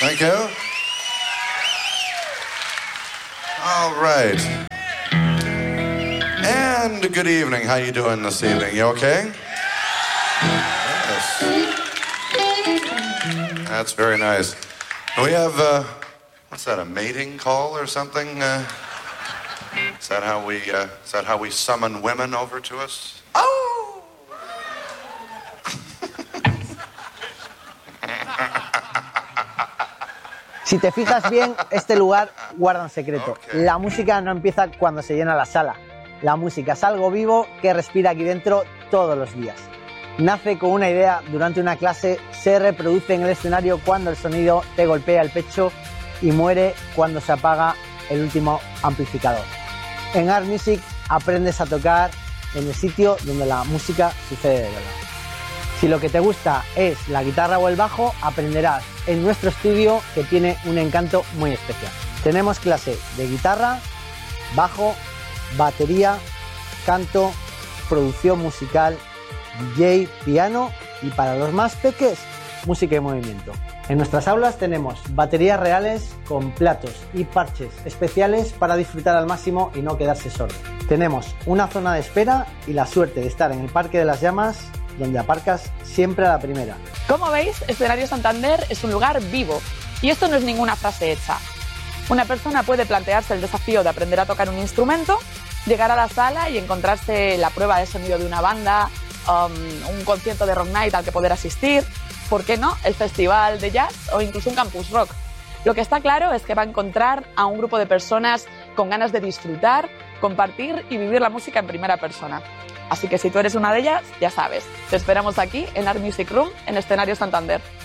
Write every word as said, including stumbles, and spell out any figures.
Thank you. All right. And good evening. How you doing this evening? You okay? Yes. That's very nice. We have, uh, what's that, a mating call or something? Uh, is that how we, uh, is that how we summon women over to us? Oh! Si te fijas bien, este lugar guarda un secreto. Okay. La música no empieza cuando se llena la sala. La música es algo vivo que respira aquí dentro todos los días. Nace con una idea durante una clase, se reproduce en el escenario cuando el sonido te golpea el pecho y muere cuando se apaga el último amplificador. En Art Music aprendes a tocar en el sitio donde la música sucede de verdad. Si lo que te gusta es la guitarra o el bajo, aprenderás en nuestro estudio que tiene un encanto muy especial. Tenemos clase de guitarra, bajo, batería, canto, producción musical, D J, piano y para los más peques, música y movimiento. En nuestras aulas tenemos baterías reales con platos y parches especiales para disfrutar al máximo y no quedarse sordo. Tenemos una zona de espera y la suerte de estar en el Parque de las Llamas, donde aparcas siempre a la primera. Como veis, Escenario Santander es un lugar vivo y esto no es ninguna frase hecha. Una persona puede plantearse el desafío de aprender a tocar un instrumento, llegar a la sala y encontrarse la prueba de sonido de una banda, um, un concierto de rock night al que poder asistir, ¿por qué no? El festival de jazz o incluso un campus rock. Lo que está claro es que va a encontrar a un grupo de personas con ganas de disfrutar, compartir y vivir la música en primera persona. Así que si tú eres una de ellas, ya sabes, te esperamos aquí en Art Music Room en Escenario Santander.